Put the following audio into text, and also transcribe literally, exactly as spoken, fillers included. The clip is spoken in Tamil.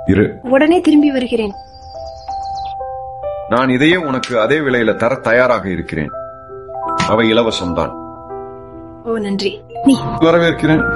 இரு, உடனே திரும்பி வருகிறேன். நான் இதையே உனக்கு அதே விலையில தர தயாராக இருக்கிறேன். அவை இலவசம்தான். ஓ நன்றி. நீ வரவேற்கிறேன்.